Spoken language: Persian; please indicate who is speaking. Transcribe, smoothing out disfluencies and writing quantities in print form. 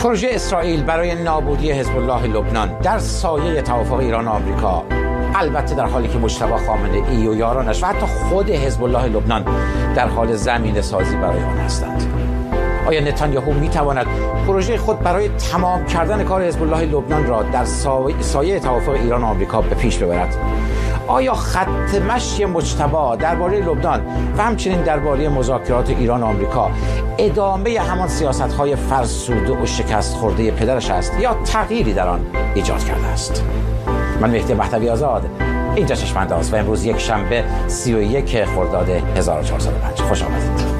Speaker 1: پروژه اسرائیل برای نابودی حزب الله لبنان در سایه توافق ایران و آمریکا، البته در حالی که مجتبی خامنه ای و یارانش و حتی خود حزب الله لبنان در حال زمینه سازی برای آن هستند. آیا نتانیاهو میتواند پروژه خود برای تمام کردن کار حزب الله لبنان را در سایه توافق ایران و آمریکا به پیش ببرد؟ آیا خط مشی مجتبی درباره لبنان و همچنین درباره مذاکرات ایران و آمریکا ادامه همان سیاست‌های فرسوده و شکست خورده پدرش است یا تغییری در آن ایجاد کرده است؟ من مهدی مهدوی آزاد، اینجا چشم‌انداز و امروز یک شنبه 31 خرداد 1405. خوش آمدید.